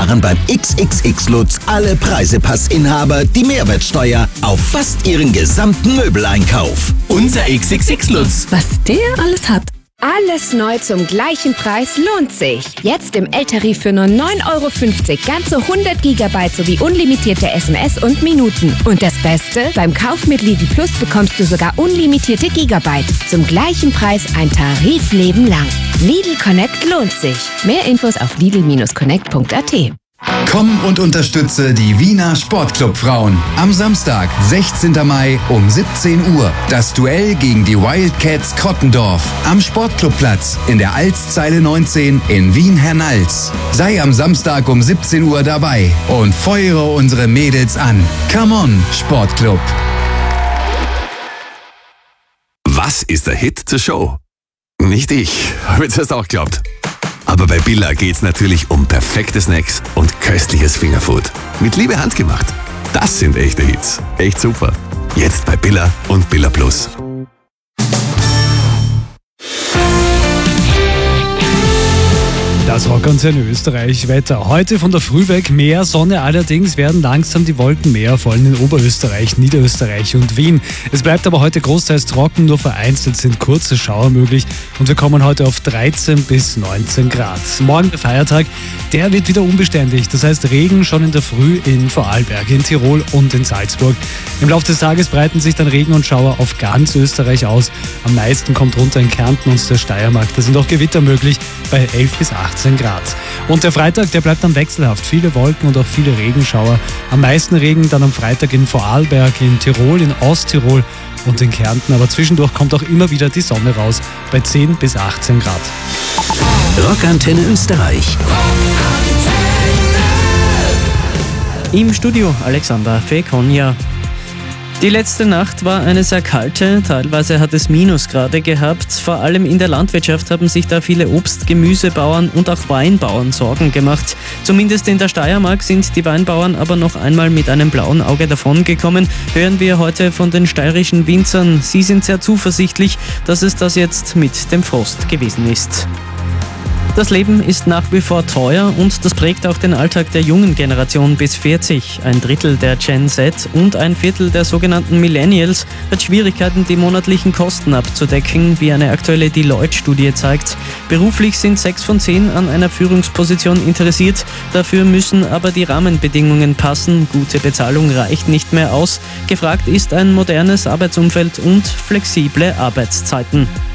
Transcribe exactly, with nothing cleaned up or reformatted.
sparen beim X X X Lutz alle Preisepassinhaber die Mehrwertsteuer auf fast ihren gesamten Möbeleinkauf. Unser X X X Lutz. Was der alles hat. Alles neu zum gleichen Preis lohnt sich. Jetzt im L-Tarif für nur neun Euro fünfzig ganze hundert Gigabyte sowie unlimitierte S M S und Minuten. Und das Beste? Beim Kauf mit Lidl Plus bekommst du sogar unlimitierte Gigabyte. Zum gleichen Preis ein Tarifleben lang. Lidl Connect lohnt sich. Mehr Infos auf lidl connect punkt a t. Komm und unterstütze die Wiener Sportclub-Frauen. Am Samstag, sechzehnten Mai um siebzehn Uhr. Das Duell gegen die Wildcats Krottendorf. Am Sportclubplatz in der Alszeile neunzehn in Wien-Hernals. Sei am Samstag um siebzehn Uhr dabei und feuere unsere Mädels an. Come on, Sportclub. Was ist der Hit zur Show? Nicht ich, habe jetzt erst auch geglaubt. Aber bei Billa geht's natürlich um perfekte Snacks und köstliches Fingerfood. Mit Liebe handgemacht. Das sind echte Hits. Echt super. Jetzt bei Billa und Billa Plus. Das Rockantenne Österreich Wetter. Heute von der Früh weg mehr Sonne, allerdings werden langsam die Wolken mehr, vor allem in Oberösterreich, Niederösterreich und Wien. Es bleibt aber heute großteils trocken, nur vereinzelt sind kurze Schauer möglich und wir kommen heute auf dreizehn bis neunzehn Grad. Morgen der Feiertag, der wird wieder unbeständig, das heißt Regen schon in der Früh in Vorarlberg, in Tirol und in Salzburg. Im Laufe des Tages breiten sich dann Regen und Schauer auf ganz Österreich aus. Am meisten kommt runter in Kärnten und der Steiermark, da sind auch Gewitter möglich bei elf bis achtzehn Grad. Und der Freitag, der bleibt dann wechselhaft. Viele Wolken und auch viele Regenschauer. Am meisten Regen dann am Freitag in Vorarlberg, in Tirol, in Osttirol und in Kärnten. Aber zwischendurch kommt auch immer wieder die Sonne raus bei zehn bis achtzehn Grad. Rockantenne Österreich. Im Studio Alexander Fekonja. Die letzte Nacht war eine sehr kalte, teilweise hat es Minusgrade gehabt. Vor allem in der Landwirtschaft haben sich da viele Obst-, Gemüsebauern und auch Weinbauern Sorgen gemacht. Zumindest in der Steiermark sind die Weinbauern aber noch einmal mit einem blauen Auge davongekommen. Hören wir heute von den steirischen Winzern. Sie sind sehr zuversichtlich, dass es das jetzt mit dem Frost gewesen ist. Das Leben ist nach wie vor teuer und das prägt auch den Alltag der jungen Generation bis vierzig. Ein Drittel der Gen Z und ein Viertel der sogenannten Millennials hat Schwierigkeiten, die monatlichen Kosten abzudecken, wie eine aktuelle Deloitte-Studie zeigt. Beruflich sind sechs von zehn an einer Führungsposition interessiert. Dafür müssen aber die Rahmenbedingungen passen. Gute Bezahlung reicht nicht mehr aus. Gefragt ist ein modernes Arbeitsumfeld und flexible Arbeitszeiten.